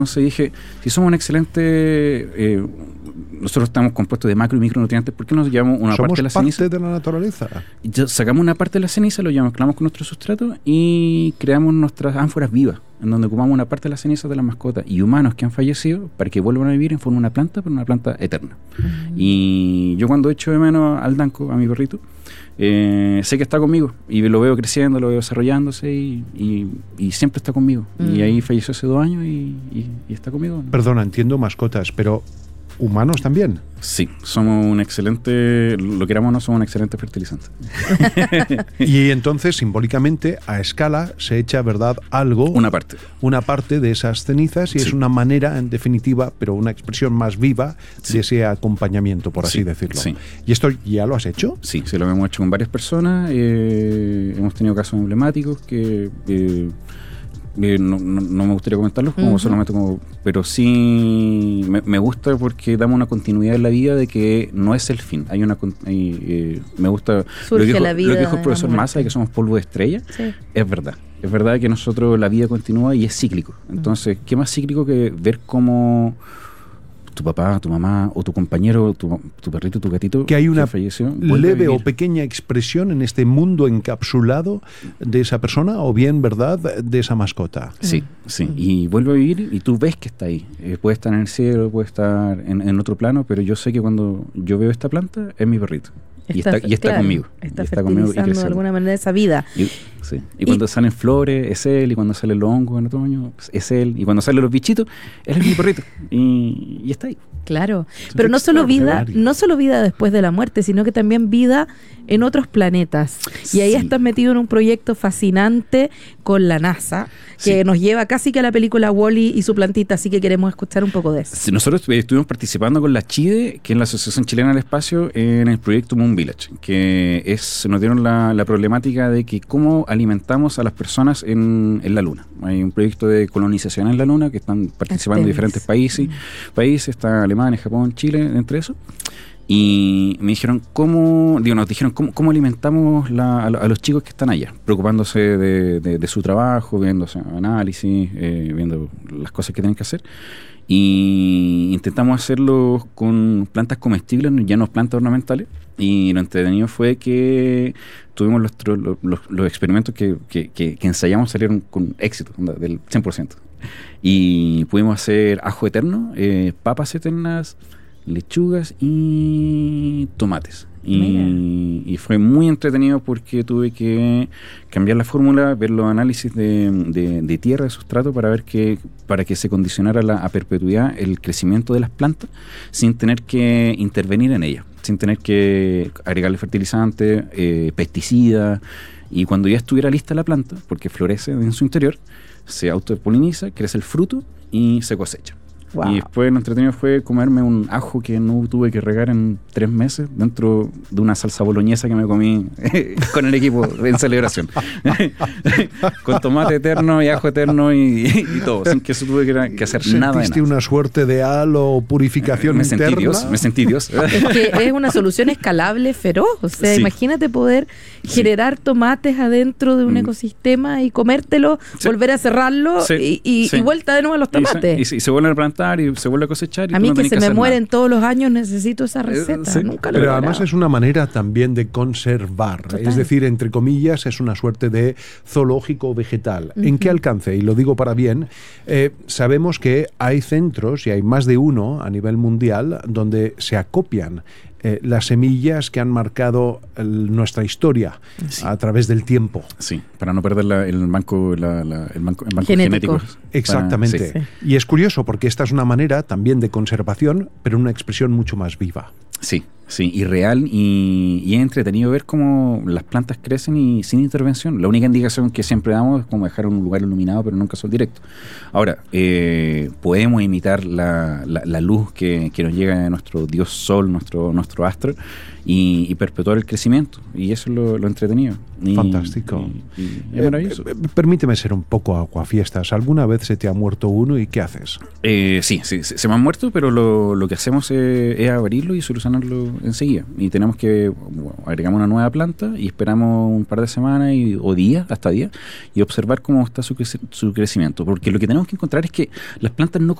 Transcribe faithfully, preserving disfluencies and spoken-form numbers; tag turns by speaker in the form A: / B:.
A: Entonces dije, si somos un excelente, eh, nosotros estamos compuestos de macro y micronutrientes, ¿por qué no llevamos una
B: somos
A: parte de la
B: parte
A: ceniza?
B: de la naturaleza.
A: Y sacamos una parte de la ceniza, lo mezclamos con nuestro sustrato y creamos nuestras ánforas vivas, en donde ocupamos una parte de la ceniza de las mascotas y humanos que han fallecido para que vuelvan a vivir en forma de una planta, pero una planta eterna. Uh-huh. Y yo cuando echo de menos al Danco, a mi perrito, Eh, sé que está conmigo y lo veo creciendo, lo veo desarrollándose y, y, y siempre está conmigo. Mm. Y ahí falleció hace dos años y, y, y está conmigo, ¿no?
B: Perdona, entiendo mascotas, pero ¿humanos también?
A: Sí, somos un excelente, lo queramos o no, somos un excelente fertilizante.
B: Y entonces, simbólicamente, a escala, se echa, ¿verdad?, algo.
A: Una parte.
B: Una parte de esas cenizas y sí. Es una manera, en definitiva, pero una expresión más viva sí. de ese acompañamiento, por así
A: sí.
B: decirlo.
A: Sí.
B: ¿Y esto ya lo has hecho?
A: Sí, sí, lo hemos hecho con varias personas. Eh, hemos tenido casos emblemáticos que... Eh, Eh, no, no, no me gustaría comentarlos como uh-huh. solamente como, pero sí me, me gusta porque damos una continuidad en la vida de que no es el fin. Hay una hay, eh, me gusta
C: Surge
A: lo que dijo,
C: la vida
A: lo que dijo el profesor Massa de que somos polvo de estrella. Sí. Es verdad, es verdad que nosotros la vida continúa y es cíclico. Entonces, uh-huh. ¿qué más cíclico que ver cómo tu papá, tu mamá o tu compañero, tu, tu perrito, tu gatito
B: que hay una
A: que falleció,
B: leve o pequeña expresión en este mundo encapsulado de esa persona o bien, ¿verdad?, de esa mascota?
A: Sí, sí, y vuelve a vivir y tú ves que está ahí. Eh, puede estar en el cielo, puede estar en, en otro plano, pero yo sé que cuando yo veo esta planta es mi perrito. Y está, está, y está
C: claro,
A: conmigo.
C: Está
A: y está conmigo
C: fertilizando de alguna manera esa vida.
A: Y, sí. y cuando y, salen flores, es él. Y cuando salen los hongos en otoño, es él. Y cuando salen los bichitos, él es mi perrito. Y, y está ahí.
C: Claro, pero no solo vida, no solo vida después de la muerte, sino que también vida en otros planetas. Y ahí sí. estás metido en un proyecto fascinante con la NASA, que sí. nos lleva casi que a la película Wall-E y su plantita, así que queremos escuchar un poco de eso.
A: Sí, nosotros estuvimos participando con la CHIDE, que es la Asociación Chilena del Espacio, en el proyecto Moon Village, que es nos dieron la, la problemática de que cómo alimentamos a las personas en, en la Luna. Hay un proyecto de colonización en la Luna que están participando Artemis. diferentes países, mm. países, está Alemania, Japón, Chile, entre eso. Y me dijeron cómo, digo, nos dijeron cómo, cómo alimentamos la, a, a los chicos que están allá, preocupándose de, de, de su trabajo, viendo análisis, eh, viendo las cosas que tienen que hacer. Y intentamos hacerlo con plantas comestibles, ya no plantas ornamentales. Y lo entretenido fue que tuvimos los, los, los, los experimentos que, que, que, que ensayamos salieron con éxito, del cien por ciento. Y pudimos hacer ajo eterno, eh, papas eternas, lechugas y tomates. Y, y fue muy entretenido porque tuve que cambiar la fórmula, ver los análisis de, de, de tierra, de sustrato, para ver que para que se condicionara la, a perpetuidad el crecimiento de las plantas sin tener que intervenir en ellas, sin tener que agregarle fertilizantes, eh, pesticidas. Y cuando ya estuviera lista la planta, porque florece en su interior, se autopoliniza, crece el fruto y se cosecha. Wow. Y después lo entretenido fue comerme un ajo que no tuve que regar en tres meses dentro de una salsa boloñesa que me comí con el equipo en celebración. Con tomate eterno y ajo eterno y, y todo, sin que eso tuve que, que hacer nada.
B: ¿Sentiste una suerte de halo o purificación
A: me
B: interna?
A: Sentí Dios, me sentí Dios.
C: Es que es una solución escalable feroz. O sea, sí. imagínate poder generar sí. tomates adentro de un mm. ecosistema y comértelo, sí. volver a cerrarlo sí. y, y, sí. y vuelta de nuevo a los tomates.
A: Y se, y se vuelven a plantar y se vuelve a cosechar. Y
C: a mí no que se me mueren
A: nada.
C: todos los años necesito esa receta. Sí. Nunca lo
B: Pero
C: he
B: además
C: logrado.
B: Es una manera también de conservar. Total. Es decir, entre comillas, es una suerte de zoológico vegetal. Uh-huh. ¿En qué alcance? Y lo digo para bien. Eh, sabemos que hay centros, y hay más de uno a nivel mundial, donde se acopian Eh, las semillas que han marcado el, nuestra historia sí. a través del tiempo.
A: Sí, para no perder la, el banco, la, la, el banco, el banco
C: genético.
A: genético.
B: Exactamente.
A: Para, sí.
B: Y es curioso porque esta es una manera también de conservación, pero una expresión mucho más viva.
A: Sí, sí, y real, y, y es entretenido ver cómo las plantas crecen y sin intervención. La única indicación que siempre damos es como dejar un lugar iluminado, pero nunca sol directo. Ahora, eh, podemos imitar la, la, la luz que, que nos llega de nuestro dios sol, nuestro, nuestro astro, y, y perpetuar el crecimiento, y eso es lo, lo entretenido. Y,
B: fantástico.
A: Y, y, y es maravilloso.
B: Eh, permíteme ser un poco aguafiestas. ¿Alguna vez vez se te ha muerto uno y ¿qué haces?
A: Eh, sí, sí, se, se me han muerto, pero lo, lo que hacemos es, es abrirlo y solucionarlo enseguida. Y tenemos que, bueno, agregamos una nueva planta y esperamos un par de semanas y, o días, hasta días, y observar cómo está su, su crecimiento. Porque lo que tenemos que encontrar es que las plantas no